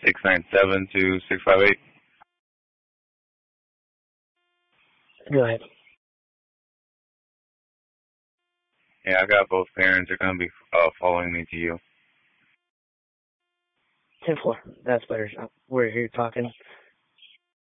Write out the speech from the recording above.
697-2658. Go ahead. Yeah, I got both parents. They're going to be following me to you. 10-4. That's better. We're here talking.